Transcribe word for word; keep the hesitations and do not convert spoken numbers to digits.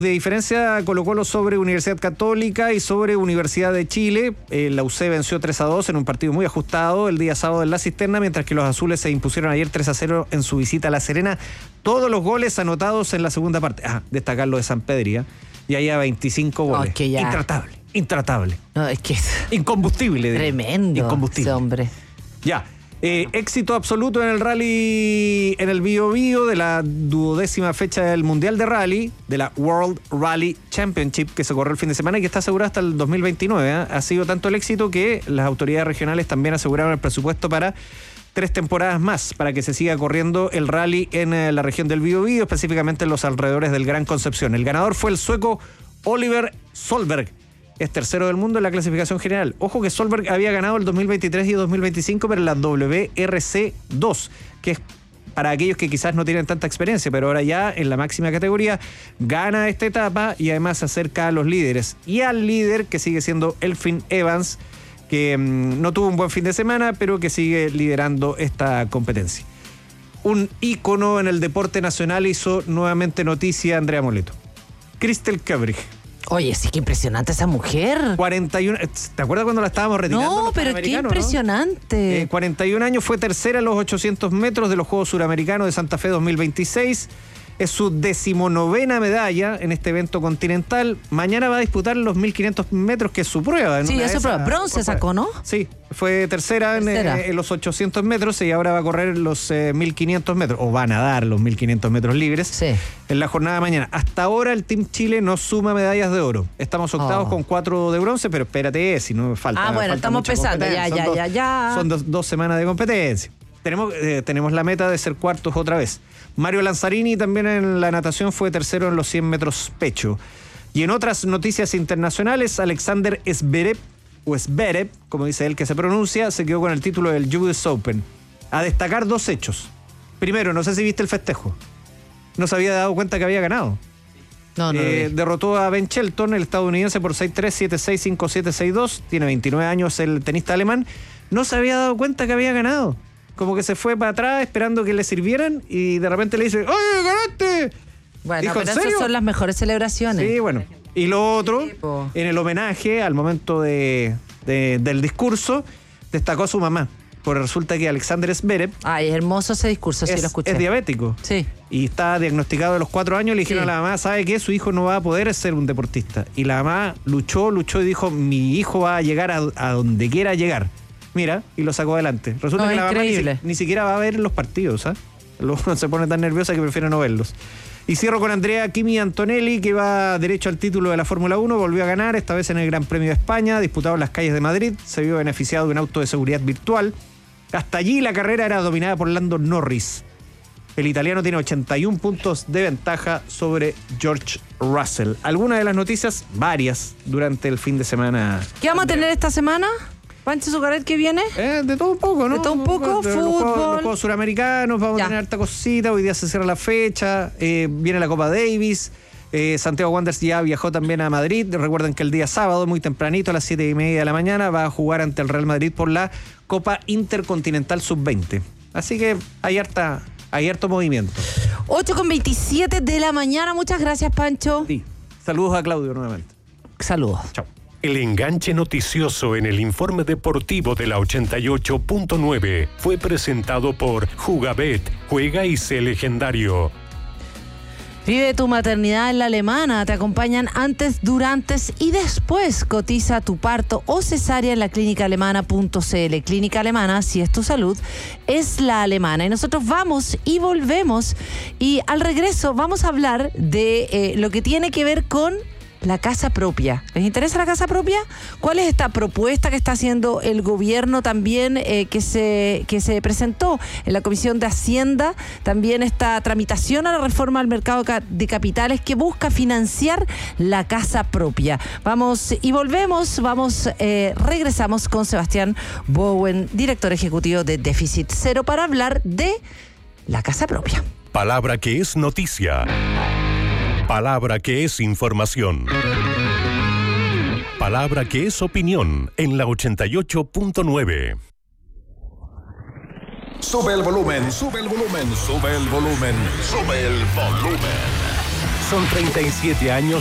De diferencia, Colo-Colo sobre Universidad Católica y sobre Universidad de Chile. Eh, la U C venció tres a dos en un partido muy ajustado el día sábado en La Cisterna, mientras que los azules se impusieron ayer tres a cero en su visita a La Serena. Todos los goles anotados en la segunda parte. Ah, destacar lo de San Pedri, y ahí a veinticinco goles. No, es que ya... Intratable, intratable. No, es que... Incombustible. Tremendo. Incombustible. Ese hombre. Ya. Eh, éxito absoluto en el rally, en el Bío Bío de la duodécima fecha del Mundial de Rally, de la World Rally Championship, que se corrió el fin de semana y que está asegurada hasta el dos mil veintinueve. ¿eh? Ha sido tanto el éxito que las autoridades regionales también aseguraron el presupuesto para tres temporadas más, para que se siga corriendo el rally en eh, la región del Bío Bío, específicamente en los alrededores del Gran Concepción. El ganador fue el sueco Oliver Solberg. Es tercero del mundo en la clasificación general. Ojo que Solberg había ganado el dos mil veintitrés y dos mil veinticinco, pero en la W R C dos, que es para aquellos que quizás no tienen tanta experiencia, pero ahora ya en la máxima categoría gana esta etapa y además se acerca a los líderes. Y al líder, que sigue siendo Elfyn Evans, que mmm, no tuvo un buen fin de semana, pero que sigue liderando esta competencia. Un ícono en el deporte nacional hizo nuevamente noticia Andrea Moleto. Crystal Kevrich. Oye, sí, qué impresionante esa mujer. cuarenta y uno, ¿te acuerdas cuando la estábamos retirando? No, pero qué impresionante. ¿no? Eh, cuarenta y un años, fue tercera en los ochocientos metros de los Juegos Suramericanos de Santa Fe dos mil veintiséis. Es su decimonovena medalla en este evento continental. Mañana va a disputar los mil quinientos metros, que es su prueba. Sí, es su prueba. Bronce sacó, ¿no? Sí, fue tercera, tercera. En, en los ochocientos metros y ahora va a correr los eh, mil quinientos metros, o van a dar los mil quinientos metros libres sí. en la jornada de mañana. Hasta ahora el Team Chile no suma medallas de oro. Estamos octavos oh. con cuatro de bronce, pero espérate, si no falta. Ah, bueno, falta estamos pesando, ya, ya, dos, ya, ya. Son dos, dos semanas de competencia. Tenemos, eh, tenemos la meta de ser cuartos otra vez. Mario Lanzarini también en la natación fue tercero en los cien metros pecho. Y en otras noticias internacionales, Alexander Zverev, o Zverev, como dice él que se pronuncia, se quedó con el título del U S Open. A destacar dos hechos. Primero, no sé si viste el festejo. No se había dado cuenta que había ganado. No, no. Eh, derrotó a Ben Shelton, el estadounidense, por seis tres, siete seis, cinco siete, seis dos. Tiene veintinueve años el tenista alemán. No se había dado cuenta que había ganado. Como que se fue para atrás esperando que le sirvieran y de repente le dice ¡ay, ganaste! Bueno, Dijo, pero esas son las mejores celebraciones. Sí, bueno. Y lo otro, tipo. en el homenaje al momento de, de, del discurso, destacó a su mamá. Porque resulta que Alexander Zverev... Ay, es hermoso ese discurso, es, sí lo escuché. Es diabético. Sí. Y está diagnosticado a los cuatro años. Le dijeron sí. a la mamá, ¿sabe qué? Su hijo no va a poder ser un deportista. Y la mamá luchó, luchó y dijo, mi hijo va a llegar a, a donde quiera llegar. Mira, y lo sacó adelante. Resulta no, que la mamá ni, ni siquiera va a ver los partidos, ¿ah? Luego se pone tan nerviosa que prefiere no verlos. Y cierro con Andrea Kimi Antonelli, que va derecho al título de la Fórmula uno, volvió a ganar, esta vez en el Gran Premio de España, disputado en las calles de Madrid, se vio beneficiado de un auto de seguridad virtual. Hasta allí la carrera era dominada por Lando Norris. El italiano tiene ochenta y uno puntos de ventaja sobre George Russell. ¿Alguna de las noticias? Varias, durante el fin de semana. ¿Qué vamos Andrea? a tener esta semana? ¿Pancho Zucaret que viene? Eh, de todo un poco, ¿no? De todo un poco, de fútbol. Los juegos, los juegos suramericanos, vamos ya. a tener harta cosita. Hoy día se cierra la fecha. Eh, viene la Copa Davis. Eh, Santiago Wanderers ya viajó también a Madrid. Recuerden que el día sábado, muy tempranito, a las siete y media de la mañana, va a jugar ante el Real Madrid por la Copa Intercontinental sub veinte. Así que hay harta, hay harto movimiento. ocho con veintisiete de la mañana. Muchas gracias, Pancho. Sí. Saludos a Claudio nuevamente. Saludos. Chao. El enganche noticioso en el informe deportivo de la ochenta y ocho punto nueve fue presentado por Jugabet, juega y sé legendario. Vive tu maternidad en La Alemana. Te acompañan antes, durante y después. Cotiza tu parto o cesárea en la clínica alemana punto c l. Clínica Alemana, si es tu salud, es La Alemana. Y nosotros vamos y volvemos. Y al regreso vamos a hablar de eh, lo que tiene que ver con la casa propia. ¿Les interesa la casa propia? ¿Cuál es esta propuesta que está haciendo el gobierno también eh, que se que se presentó en la Comisión de Hacienda? También esta tramitación a la reforma al mercado de capitales que busca financiar la casa propia. Vamos y volvemos, vamos, eh, regresamos con Sebastián Bowen, director ejecutivo de Déficit Cero, para hablar de la casa propia. Palabra que es noticia. Palabra que es información. Palabra que es opinión en la ochenta y ocho punto nueve. Sube el volumen, sube el volumen, sube el volumen, sube el volumen. Son treinta y siete años